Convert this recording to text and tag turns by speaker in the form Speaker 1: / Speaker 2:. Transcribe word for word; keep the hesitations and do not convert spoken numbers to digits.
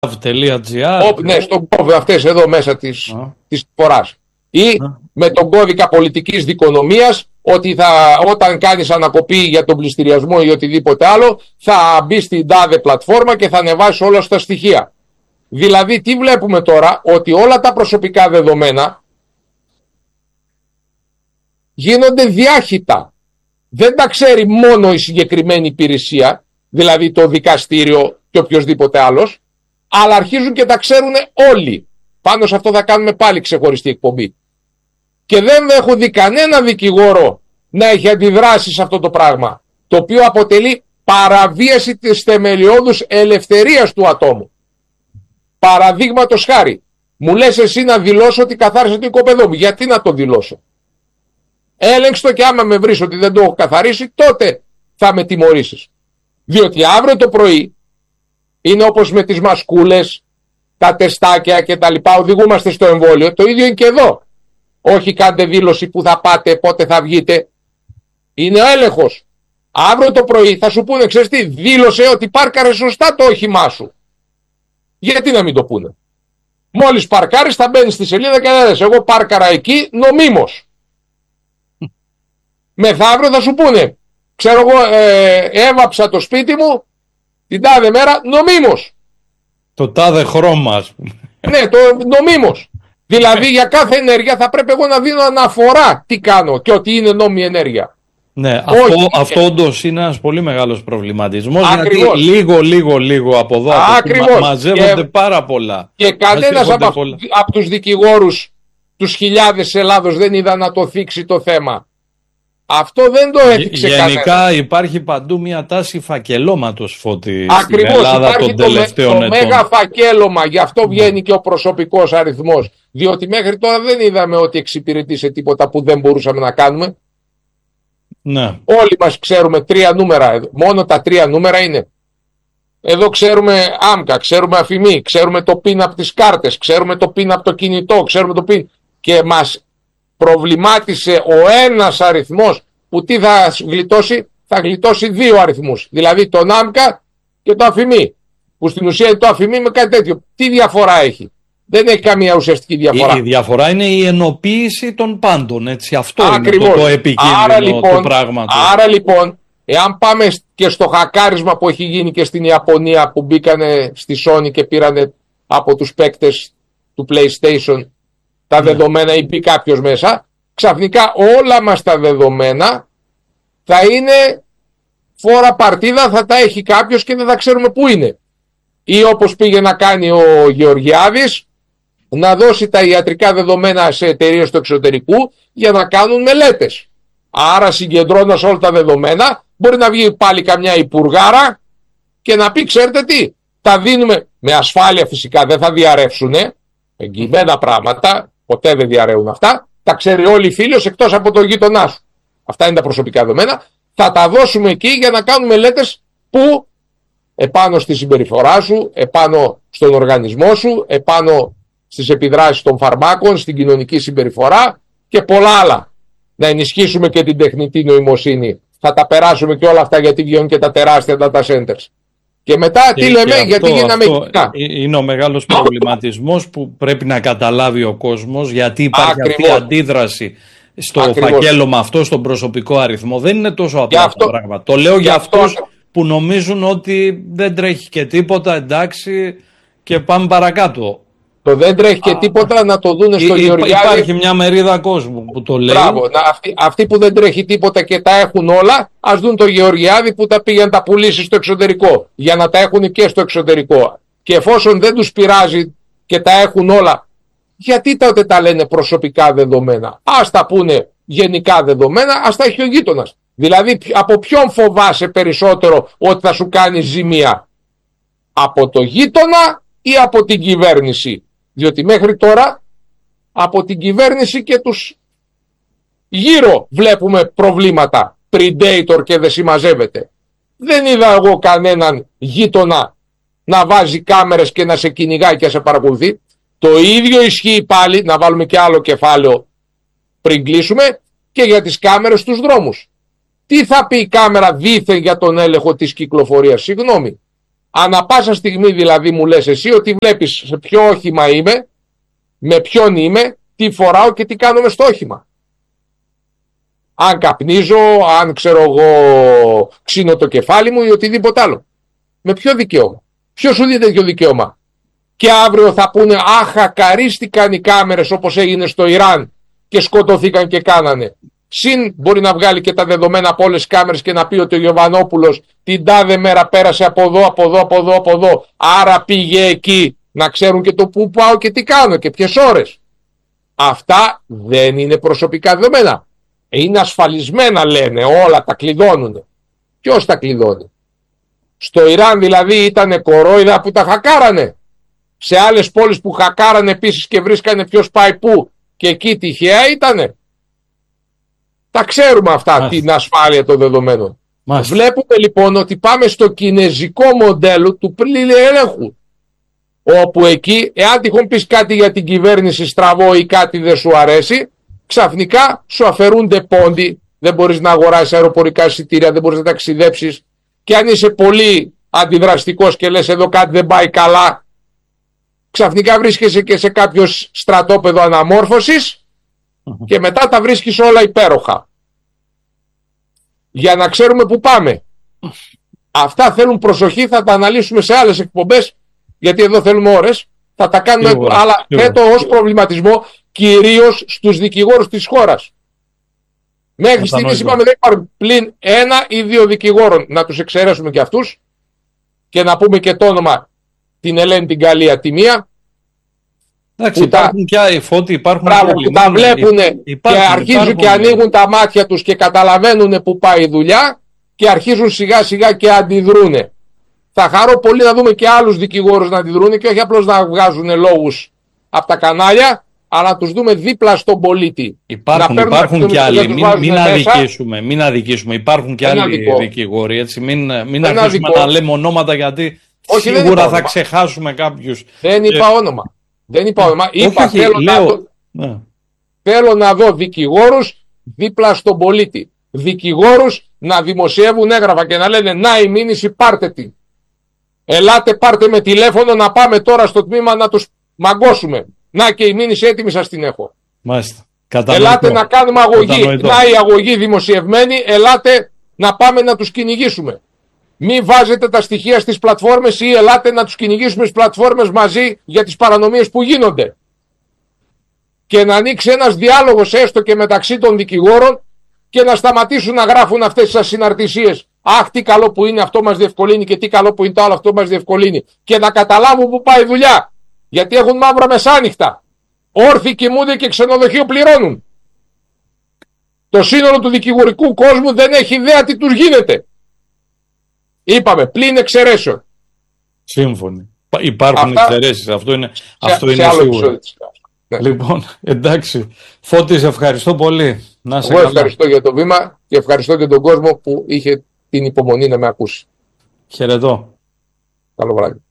Speaker 1: gov.gr.
Speaker 2: Ναι, στον gov αυτές εδώ μέσα της, της φοράς. Ή Α. με τον κώδικα πολιτικής δικονομίας, ότι θα, όταν κάνεις ανακοπή για τον πληστηριασμό ή οτιδήποτε άλλο, θα μπει στην τάδε πλατφόρμα και θα ανεβάσει όλα στα στοιχεία. Δηλαδή, τι βλέπουμε τώρα, ότι όλα τα προσωπικά δεδομένα γίνονται διάχυτα. Δεν τα ξέρει μόνο η συγκεκριμένη υπηρεσία, δηλαδή το δικαστήριο και οποιοδήποτε άλλος, αλλά αρχίζουν και τα ξέρουν όλοι. Πάνω σε αυτό θα κάνουμε πάλι ξεχωριστή εκπομπή. Και δεν έχω δει κανένα δικηγόρο να έχει αντιδράσει σε αυτό το πράγμα, το οποίο αποτελεί παραβίαση της θεμελιώδους ελευθερίας του ατόμου. Παραδείγματος χάρη, μου λες εσύ να δηλώσω ότι καθάρισα το οικόπεδό μου. Γιατί να το δηλώσω? Έλεγξε το, και άμα με βρεις ότι δεν το έχω καθαρίσει, τότε θα με τιμωρήσεις. Διότι αύριο το πρωί είναι όπως με τις μασκούλες, τα τεστάκια και τα λοιπά, οδηγούμαστε στο εμβόλιο. Το ίδιο είναι και εδώ. Όχι κάντε δήλωση που θα πάτε, πότε θα βγείτε. Είναι ο έλεγχος. Αύριο το πρωί θα σου πούνε, ξέρεις τι, δήλωσε ότι πάρκαρε σωστά το όχημά σου. Γιατί να μην το πούνε? Μόλις παρκάρεις θα μπαίνεις στη σελίδα και θα λες, εγώ πάρκαρα εκεί νομίμως. Μεθαύριο θα σου πούνε, ξέρω εγώ, ε, έβαψα το σπίτι μου την τάδε μέρα νομίμως.
Speaker 1: Το τάδε χρώμα, ας πούμε.
Speaker 2: Ναι, το νομίμως. Δηλαδή για κάθε ενέργεια θα πρέπει εγώ να δίνω αναφορά τι κάνω και ότι είναι νόμιμη ενέργεια.
Speaker 1: Ναι, αυτό, Όχι, αυτό όντως είναι ένας πολύ μεγάλος προβληματισμός.
Speaker 2: Ακριβώς.
Speaker 1: Γιατί λίγο, λίγο, λίγο από εδώ
Speaker 2: Ακριβώς.
Speaker 1: Μα, μαζεύονται
Speaker 2: και,
Speaker 1: πάρα πολλά.
Speaker 2: Και κανένας από, από τους δικηγόρους, τους χιλιάδες της Ελλάδος, δεν είδα να το θίξει το θέμα. Αυτό δεν το έθιξε κανένα.
Speaker 1: Γενικά κανένας. Υπάρχει παντού μια τάση φακελώματος, Φώτη,
Speaker 2: Ακριβώς,
Speaker 1: στην Ελλάδα των
Speaker 2: το,
Speaker 1: τελευταίων
Speaker 2: το
Speaker 1: ετών.
Speaker 2: Το μέγα φακέλωμα, γι' αυτό βγαίνει yeah. και ο προσωπικός αριθμός. Διότι μέχρι τώρα δεν είδαμε ότι εξυπηρετεί σε τίποτα που δεν μπορούσαμε να κάνουμε.
Speaker 1: Ναι.
Speaker 2: Όλοι μας ξέρουμε τρία νούμερα, μόνο τα τρία νούμερα είναι. Εδώ ξέρουμε άμκα, ξέρουμε αφημί, ξέρουμε το πιν από τις κάρτες, ξέρουμε το πιν από το κινητό, ξέρουμε το πιν. Και μας προβλημάτισε ο ένας αριθμός που τι θα γλιτώσει? Θα γλιτώσει δύο αριθμούς. Δηλαδή τον άμκα και το αφημί. Που στην ουσία είναι το αφημί με κάτι τέτοιο. Τι διαφορά έχει? Δεν έχει καμία ουσιαστική διαφορά.
Speaker 1: Η διαφορά είναι η ενοποίηση των πάντων. Έτσι. Αυτό
Speaker 2: Ακριβώς.
Speaker 1: είναι το, το επικίνδυνο
Speaker 2: άρα, λοιπόν,
Speaker 1: του πράγματος.
Speaker 2: Άρα λοιπόν, εάν πάμε και στο χακάρισμα που έχει γίνει και στην Ιαπωνία, που μπήκανε στη Sony και πήρανε από τους παίκτες του PlayStation τα ναι. δεδομένα, ή μπει κάποιος μέσα, ξαφνικά όλα μας τα δεδομένα θα είναι φόρα παρτίδα, θα τα έχει κάποιος και δεν θα ξέρουμε πού είναι. Ή όπως πήγε να κάνει ο Γεωργιάδης, να δώσει τα ιατρικά δεδομένα σε εταιρείες του εξωτερικού για να κάνουν μελέτες. Άρα συγκεντρώνοντας όλα τα δεδομένα, μπορεί να βγει πάλι καμιά υπουργάρα και να πει, ξέρετε τι, τα δίνουμε με ασφάλεια, φυσικά δεν θα διαρρεύσουνε, εγγυημένα πράγματα, ποτέ δεν διαρρέουν αυτά, τα ξέρει όλοι οι φίλοι εκτός από τον γείτονά σου. Αυτά είναι τα προσωπικά δεδομένα. Θα τα δώσουμε εκεί για να κάνουμε μελέτες που επάνω στη συμπεριφορά σου, επάνω στον οργανισμό σου, επάνω στις επιδράσεις των φαρμάκων, στην κοινωνική συμπεριφορά και πολλά άλλα. Να ενισχύσουμε και την τεχνητή νοημοσύνη. Θα τα περάσουμε και όλα αυτά, γιατί βγαίνουν και τα τεράστια data centers. Και μετά και, τι λέμε, και γιατί αυτό, γίναμε
Speaker 1: αυτό είναι ο μεγάλος προβληματισμός που πρέπει να καταλάβει ο κόσμος, γιατί υπάρχει Ακριβώς. αυτή η αντίδραση στο Ακριβώς. φακέλωμα αυτό, στον προσωπικό αριθμό. Δεν είναι τόσο απλά αυτό, το πράγμα. Το λέω για αυτούς αυτό... που νομίζουν ότι δεν τρέχει και τίποτα, εντάξει, και πάμε παρακάτω.
Speaker 2: Το δεν τρέχει και τίποτα να το δούνε στο Γεωργιάδη.
Speaker 1: Υπάρχει μια μερίδα κόσμου που το λέει.
Speaker 2: Μπράβο, να, αυτοί, αυτοί που δεν τρέχει τίποτα και τα έχουν όλα, ας δουν το Γεωργιάδη που τα πήγαν τα πουλήσει στο εξωτερικό, για να τα έχουν και στο εξωτερικό. Και εφόσον δεν τους πειράζει και τα έχουν όλα, γιατί τότε τα λένε προσωπικά δεδομένα? Ας τα πούνε γενικά δεδομένα, ας τα έχει ο γείτονας. Δηλαδή από ποιον φοβάσαι περισσότερο ότι θα σου κάνει ζημία? Από το γείτονα ή από την κυβέρνηση? Διότι μέχρι τώρα από την κυβέρνηση και τους γύρω βλέπουμε προβλήματα. Predator και δεν συμμαζεύεται. Δεν είδα εγώ κανέναν γείτονα να βάζει κάμερες και να σε κυνηγάει και να σε παρακολουθεί. Το ίδιο ισχύει πάλι, να βάλουμε και άλλο κεφάλαιο πριν κλείσουμε, και για τις κάμερες στους δρόμους. Τι θα πει η κάμερα δήθεν για τον έλεγχο της κυκλοφορίας? Συγγνώμη. Ανά πάσα στιγμή δηλαδή μου λες εσύ ότι βλέπεις σε ποιο όχημα είμαι, με ποιον είμαι, τι φοράω και τι κάνω μες στο όχημα. Αν καπνίζω, αν ξέρω εγώ ξύνω το κεφάλι μου ή οτιδήποτε άλλο. Με ποιο δικαίωμα? Ποιος σου δίνει τέτοιο δικαίωμα? Και αύριο θα πούνε αχ, χακαρίστηκαν οι κάμερες όπως έγινε στο Ιράν και σκοτωθήκαν και κάνανε. Συν μπορεί να βγάλει και τα δεδομένα από όλες τις κάμερες και να πει ότι ο Γιωβανόπουλος την τάδε μέρα πέρασε από εδώ, από εδώ, από εδώ, από εδώ. Άρα πήγε εκεί. Να ξέρουν και το που πάω και τι κάνω και ποιες ώρες. Αυτά δεν είναι προσωπικά δεδομένα. Είναι ασφαλισμένα λένε, όλα τα κλειδώνουν. Ποιος τα κλειδώνει? Στο Ιράν δηλαδή ήταν κορόιδα που τα χακάρανε. Σε άλλες πόλεις που χακάρανε επίσης και βρίσκανε ποιος πάει πού και εκεί τυχαία ήτανε. Τα ξέρουμε αυτά. Μάλιστα. Την ασφάλεια των δεδομένων. Μάλιστα. Βλέπουμε λοιπόν ότι πάμε στο κινεζικό μοντέλο του πλήρη ελέγχου. Όπου εκεί, εάν τυχόν πεις κάτι για την κυβέρνηση στραβό ή κάτι δεν σου αρέσει, ξαφνικά σου αφαιρούνται πόντι, δεν μπορείς να αγοράσεις αεροπορικά εισιτήρια, δεν μπορείς να ταξιδέψεις. Και αν είσαι πολύ αντιδραστικός και λες εδώ κάτι δεν πάει καλά, ξαφνικά βρίσκεσαι και σε κάποιο στρατόπεδο αναμόρφωσης και μετά τα βρίσκεις όλα υπέροχα. Για να ξέρουμε που πάμε. Αυτά θέλουν προσοχή, θα τα αναλύσουμε σε άλλες εκπομπές, γιατί εδώ θέλουμε ώρες. Θα τα κάνουμε, σίγουρα, αλλά θέτω ως προβληματισμό κυρίως στους δικηγόρους της χώρας. Μέχρι στιγμής είπαμε δεν υπάρχουν πλην ένα ή δύο δικηγόρων. Να τους εξαιρέσουμε και αυτούς και να πούμε και το όνομα, την Ελένη την Καλία τη μία.
Speaker 1: Εντάξει, υπάρχουν τα... πια οι Φώτη, υπάρχουν
Speaker 2: Μπράβο, που τα βλέπουν και αρχίζουν υπάρχουν, και ανοίγουν τα μάτια τους και καταλαβαίνουν που πάει η δουλειά και αρχίζουν σιγά σιγά και αντιδρούν. Θα χαρώ πολύ να δούμε και άλλους δικηγόρους να αντιδρούν και όχι απλώς να βγάζουν λόγους από τα κανάλια, αλλά να τους δούμε δίπλα στον πολίτη.
Speaker 1: Υπάρχουν, υπάρχουν και άλλοι, μην, μην, αδικήσουμε, μην αδικήσουμε, υπάρχουν και άλλοι δικηγόροι, έτσι, μην, μην αρχίσουμε να λέμε ονόματα γιατί όχι, σίγουρα θα ξεχάσουμε κάποιους.
Speaker 2: Δεν είπα ε... όνομα. Δεν είπα όνομα. Είπα όχι, θέλω, λέω... να δω... ναι. θέλω να δω δικηγόρους δίπλα στον πολίτη. Δικηγόρους να δημοσιεύουν έγγραφα και να λένε να η μήνυση πάρτε την. Ελάτε πάρτε με τηλέφωνο να πάμε τώρα στο τμήμα να τους μαγκώσουμε. Να και η μήνυση έτοιμη σας την έχω.
Speaker 1: Μάλιστα.
Speaker 2: Ελάτε να κάνουμε αγωγή. Κατανοητό. Να η αγωγή δημοσιευμένη. Ελάτε να πάμε να τους κυνηγήσουμε. Μην βάζετε τα στοιχεία στις πλατφόρμες ή ελάτε να τους κυνηγήσουμε στις πλατφόρμες μαζί για τις παρανομίες που γίνονται. Και να ανοίξει ένας διάλογος έστω και μεταξύ των δικηγόρων και να σταματήσουν να γράφουν αυτές τις συναρτησίες. Αχ, τι καλό που είναι αυτό μας διευκολύνει και τι καλό που είναι το άλλο αυτό μας διευκολύνει. Και να καταλάβουν που πάει η δουλειά. Γιατί έχουν μαύρα μεσάνυχτα. Όρθιοι κοιμούνται και ξενοδοχείο πληρώνουν. Το σύνολο του δικηγορικού κόσμου δεν έχει ιδέα τι τους γίνεται. Είπαμε, πλην εξαιρέσεων.
Speaker 1: Σύμφωνοι. Υπάρχουν εξαιρέσεις. Αυτό είναι, σε, αυτό σε είναι σίγουρο. Ναι. Λοιπόν, εντάξει. Φώτη, σε ευχαριστώ πολύ. Να σε
Speaker 2: Εγώ καλά. Ευχαριστώ για το βήμα και ευχαριστώ και τον κόσμο που είχε την υπομονή να με ακούσει.
Speaker 1: Χαιρετώ.
Speaker 2: Καλό βράδυ.